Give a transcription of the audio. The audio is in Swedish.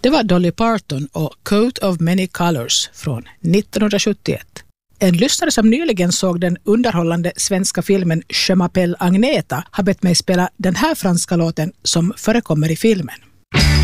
Det var Dolly Parton och Coat of Many Colors från 1971. En lyssnare som nyligen såg den underhållande svenska filmen Je m'appelle Agneta har bett mig spela den här franska låten som förekommer i filmen.